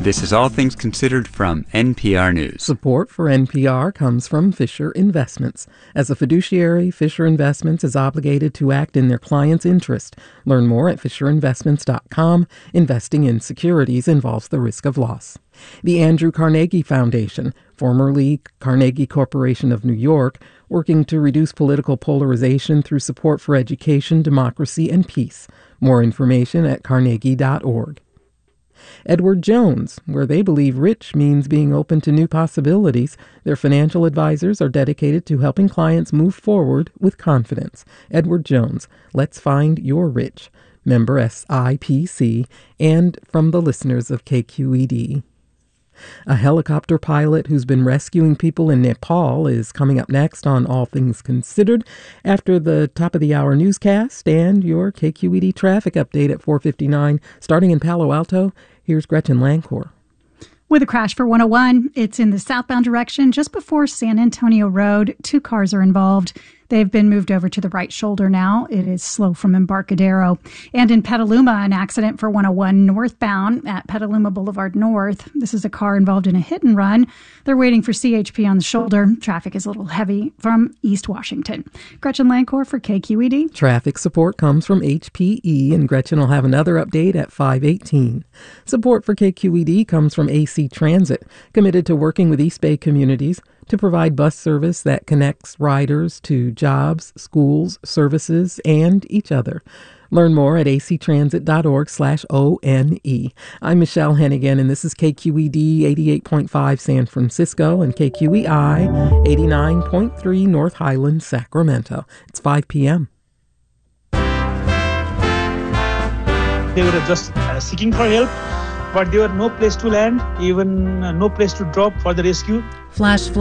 This is All Things Considered from NPR News. Support for NPR comes from Fisher Investments. As a fiduciary, Fisher Investments is obligated to act in their client's interest. Learn more at FisherInvestments.com. Investing in securities involves the risk of loss. The Andrew Carnegie Foundation, formerly Carnegie Corporation of New York, working to reduce political polarization through support for education, democracy, and peace. More information at carnegie.org. Edward Jones, where they believe rich means being open to new possibilities. Their financial advisors are dedicated to helping clients move forward with confidence. Edward Jones, let's find your rich. Member SIPC, and from the listeners of KQED. A helicopter pilot who's been rescuing people in Nepal is coming up next on All Things Considered after the top of the hour newscast and your KQED traffic update at 4:59. Starting in Palo Alto, here's Gretchen Lancor. With a crash for 101, it's in the southbound direction just before San Antonio Road. 2 cars are involved. They've been moved over to the right shoulder now. It is slow from Embarcadero. And in Petaluma, an accident for 101 northbound at Petaluma Boulevard North. This is a car involved in a hit and run. They're waiting for CHP on the shoulder. Traffic is a little heavy from East Washington. Gretchen Lancor for KQED. Traffic support comes from HPE, and Gretchen will have another update at 5:18. Support for KQED comes from AC Transit, committed to working with East Bay communities to provide bus service that connects riders to jobs, schools, services, and each other. Learn more at actransit.org/ONE. I'm Michelle Hennigan, and this is KQED 88.5 San Francisco and KQEI 89.3 North Highland, Sacramento. It's 5 p.m. They were just seeking for help, but there were no place to land, even no place to drop for the rescue. Flash